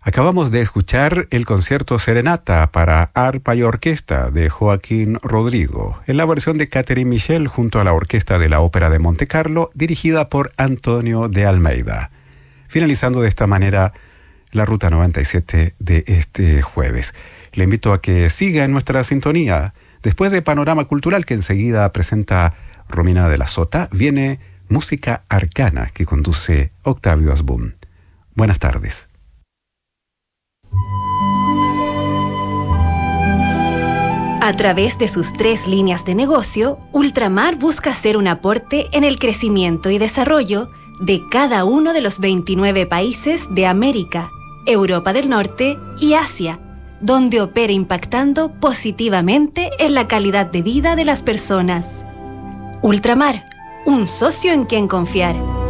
Acabamos de escuchar el concierto Serenata para arpa y orquesta de Joaquín Rodrigo, en la versión de Catherine Michel junto a la Orquesta de la Ópera de Montecarlo, dirigida por Antonio de Almeida. Finalizando de esta manera la Ruta 97 de este jueves. Le invito a que siga en nuestra sintonía. Después de Panorama Cultural, que enseguida presenta Romina de la Sota, viene Música Arcana, que conduce Octavio Asbun. Buenas tardes. A través de sus 3 líneas de negocio, Ultramar busca hacer un aporte en el crecimiento y desarrollo de cada uno de los 29 países de América, Europa del Norte y Asia, donde opera impactando positivamente en la calidad de vida de las personas. Ultramar, un socio en quien confiar.